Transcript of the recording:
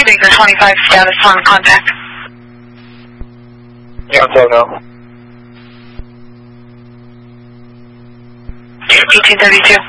Baker 25, status on contact. Yeah, so no. 1832.